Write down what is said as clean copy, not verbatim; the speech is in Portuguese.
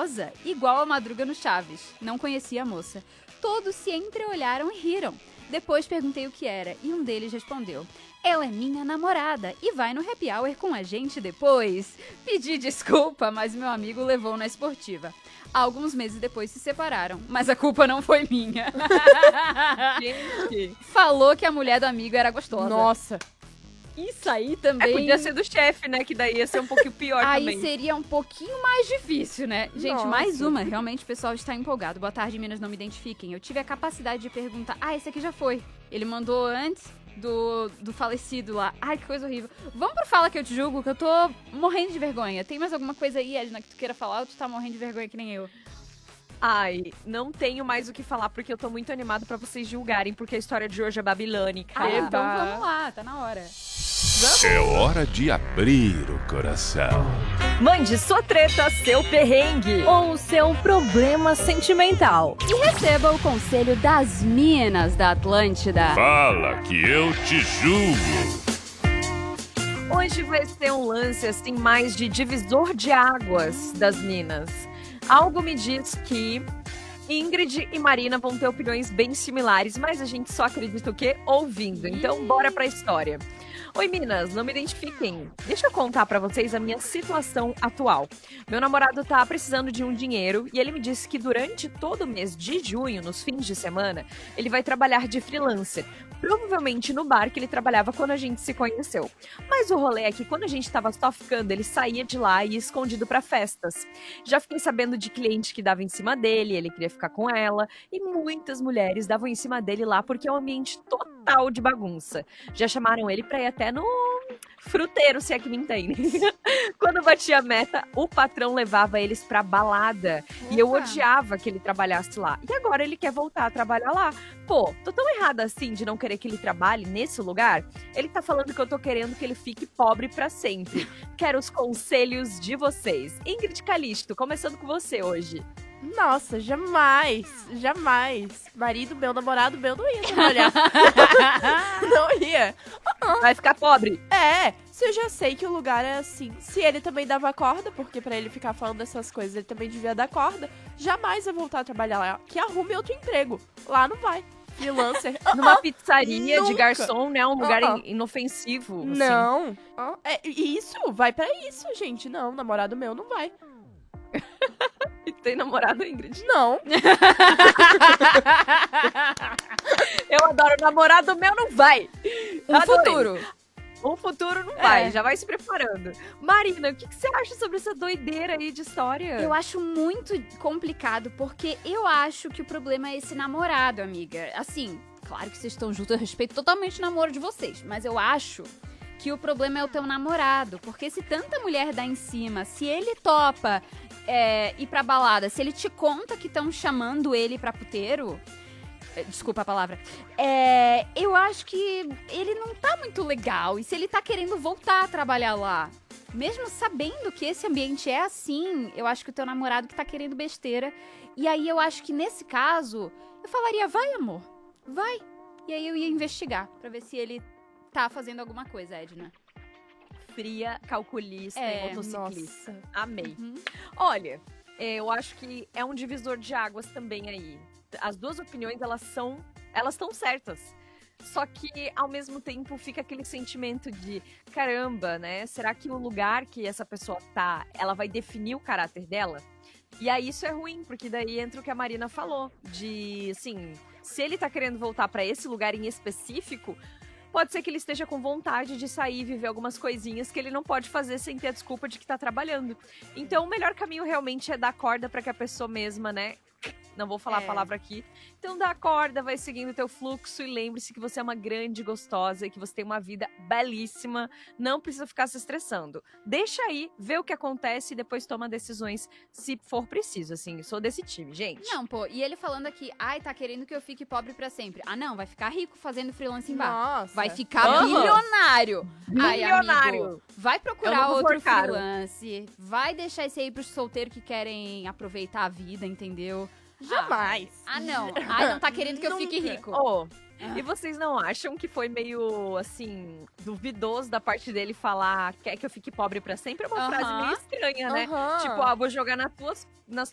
gostosa, igual a Madruga no Chaves. Não conhecia a moça. Todos se entreolharam e riram. Depois perguntei o que era e um deles respondeu: ela é minha namorada e vai no happy hour com a gente depois. Pedi desculpa, mas meu amigo levou na esportiva. Alguns meses depois se separaram, mas a culpa não foi minha. Gente. Falou que a mulher do amigo era gostosa. Nossa. Isso aí também... Podia ser do chefe, né? Que daí ia ser um pouquinho pior aí também. seria um pouquinho mais difícil, né? Gente, Nossa. mais uma. Realmente o pessoal está empolgado. Boa tarde, meninas, não me identifiquem. Eu tive a capacidade de perguntar... esse aqui já foi. Ele mandou antes do falecido lá. Ai, que coisa horrível. Vamos pro Fala Que Eu Te Julgo, que eu tô morrendo de vergonha. Tem mais alguma coisa aí, Edna, que tu queira falar ou tu tá morrendo de vergonha que nem eu? Ai, não tenho mais o que falar, porque eu tô muito animado pra vocês julgarem, porque a história de hoje é babilônica. Então vamos lá, tá na hora. É hora de abrir o coração. Mande sua treta, seu perrengue. Ou o seu problema sentimental. E receba o conselho das minas da Atlântida. Fala que eu te julgo. Hoje vai ser um lance, assim, mais de divisor de águas das minas. Algo me diz que Ingrid e Marina vão ter opiniões bem similares, mas a gente só acredita o quê? Ouvindo. Então, bora pra história. Oi, minas, não me identifiquem. Deixa eu contar pra vocês a minha situação atual. Meu namorado tá precisando de um dinheiro e ele me disse que durante todo o mês de junho, nos fins de semana, ele vai trabalhar de freelancer. Provavelmente no bar que ele trabalhava quando a gente se conheceu. Mas o rolê é que quando a gente tava só ficando, ele saía de lá e ia escondido pra festas. Já fiquei sabendo de cliente que dava em cima dele, ele queria ficar com ela, e muitas mulheres davam em cima dele lá porque é um ambiente total de bagunça. Já chamaram ele pra ir até no fruteiro, se é que me entende. Quando batia a meta, o patrão levava eles pra balada. E eu odiava que ele trabalhasse lá. E agora ele quer voltar a trabalhar lá. Pô, tô tão errada assim de não querer que ele trabalhe nesse lugar? Ele tá falando que eu tô querendo que ele fique pobre pra sempre. Quero os conselhos de vocês. Ingrid Calixto, começando com você hoje. Nossa, jamais, jamais. Marido meu, namorado meu, não ia trabalhar. Não ia. Vai ficar pobre. Se eu já sei que o lugar é assim, se ele também dava corda, porque pra ele ficar falando dessas coisas, ele também devia dar corda, jamais vai voltar a trabalhar lá. Que arrume outro emprego. Lá não vai. Freelancer. Numa pizzaria de Nunca. garçom, né? Um lugar inofensivo. Assim. Não. Isso, vai pra isso, gente. Não, namorado meu não vai. E tem namorado, Ingrid? Não. Eu adoro. Namorado meu não vai. Um Adorei. futuro. Um futuro não vai. Já vai se preparando. Marina, o que você acha sobre essa doideira aí de história? Eu acho muito complicado, porque eu acho que o problema é esse namorado, amiga. Assim, claro que vocês estão juntos, eu respeito totalmente o namoro de vocês, mas eu acho que o problema é o teu namorado, porque se tanta mulher dá em cima, se ele topa ir pra balada, se ele te conta que estão chamando ele pra puteiro... Desculpa a palavra. Eu acho que ele não tá muito legal. E se ele tá querendo voltar a trabalhar lá, mesmo sabendo que esse ambiente é assim, eu acho que o teu namorado que tá querendo besteira. E aí eu acho que nesse caso, eu falaria, vai, amor, vai. E aí eu ia investigar pra ver se ele tá fazendo alguma coisa, Edna. Fria, calculista e motociclista. Nossa. Amei. Olha, eu acho que é um divisor de águas também aí. As duas opiniões, elas estão certas. Só que, ao mesmo tempo, fica aquele sentimento de, caramba, né? Será que o lugar que essa pessoa tá, ela vai definir o caráter dela? E aí isso é ruim, porque daí entra o que a Marina falou, de, assim, se ele tá querendo voltar pra esse lugar em específico, pode ser que ele esteja com vontade de sair e viver algumas coisinhas que ele não pode fazer sem ter a desculpa de que tá trabalhando. Então, o melhor caminho realmente é dar corda pra que a pessoa mesma, né? Não vou falar a palavra aqui. Então dá a corda, vai seguindo o teu fluxo e lembre-se que você é uma grande gostosa e que você tem uma vida belíssima. Não precisa ficar se estressando. Deixa aí, vê o que acontece e depois toma decisões se for preciso, assim. Eu sou desse time, gente. Não, pô, e ele falando aqui, tá querendo que eu fique pobre pra sempre. Não, vai ficar rico fazendo freelance em bar. Nossa. Vai ficar bilionário. Ai, Bilionário. amigo, vai Eu procurar não vou outro for caro. freelance. Vai deixar esse aí pros solteiros que querem aproveitar a vida, entendeu? Jamais. Não, tá querendo que eu fique Nunca. rico. E vocês não acham que foi meio, assim, duvidoso da parte dele falar quer que eu fique pobre pra sempre? É uma frase meio estranha, né? Tipo, vou jogar nas